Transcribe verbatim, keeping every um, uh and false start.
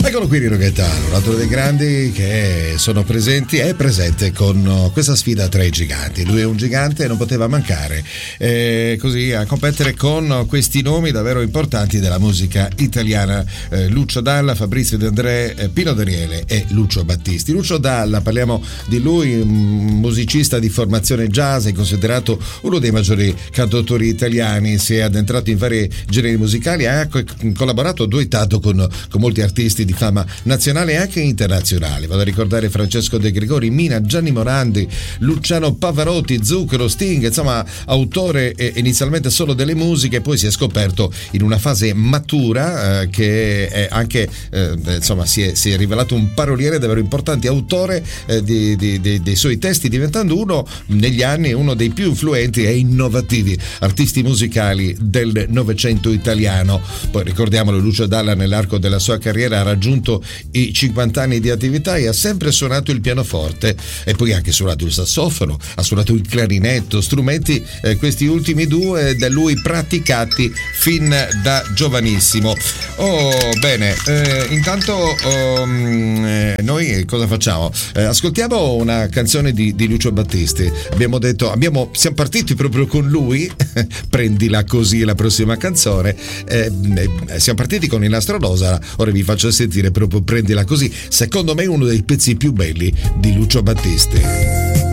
Eccolo qui Rino Gaetano, un altro dei grandi che sono presenti, è presente con questa sfida tra i giganti. Lui è un gigante e non poteva mancare eh, così a competere con questi nomi davvero importanti della musica italiana. eh, Lucio Dalla, Fabrizio De André, eh, Pino Daniele e Lucio Battisti. Lucio Dalla, parliamo di lui, un musicista di formazione jazz, è considerato uno dei maggiori cantautori italiani, si è addentrato in vari generi musicali, ha collaborato, duettato con, con molti artisti di fama nazionale e anche internazionale. Vado a ricordare Francesco De Gregori, Mina, Gianni Morandi, Luciano Pavarotti, Zucchero, Sting, insomma autore inizialmente solo delle musiche, poi si è scoperto in una fase matura eh, che è anche eh, insomma si è, si è rivelato un paroliere davvero importante, autore eh, di, di, di, dei suoi testi, diventando uno negli anni uno dei più influenti e innovativi artisti musicali del Novecento italiano. Poi ricordiamolo, Lucio Dalla nell'arco della sua carriera ha raggiunto i cinquanta anni di attività e ha sempre suonato il pianoforte e poi anche suonato il sassofono, ha suonato il clarinetto, strumenti eh, questi ultimi due da lui praticati fin da giovanissimo. Oh bene, eh, intanto um, eh, noi cosa facciamo? Eh, ascoltiamo una canzone di, di Lucio Battisti. Abbiamo detto, abbiamo, siamo partiti proprio con lui, prendila così la prossima canzone, eh, eh, siamo partiti con il Nastro Rosa, ora vi faccio sentire proprio Prendila così, secondo me uno dei pezzi più belli di Lucio Battisti.